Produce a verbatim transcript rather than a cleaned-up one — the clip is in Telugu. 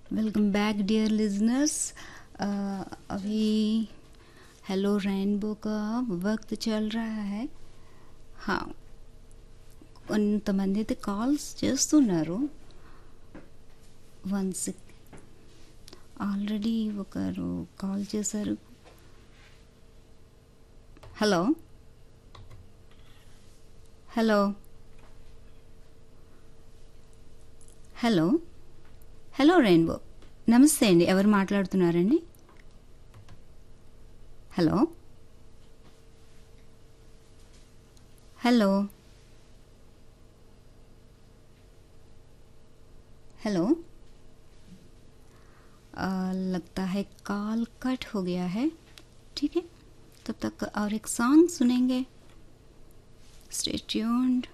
Welcome back dear listeners. अभी हेलो रेनबो का वक्त चल रहा है. हाँ, కొంతమంది అయితే కాల్స్ చేస్తున్నారు. వన్ సిక్ ఆల్రెడీ ఒకరు కాల్ చేశారు. Hello hello hello hello rainbow, నమస్తే అండి. ఎవరు మాట్లాడుతున్నారండి? హలో हेलो हेलो आ, लगता है कॉल कट हो गया है. ठीक है, तब तक और एक सॉन्ग सुनेंगे. Stay tuned.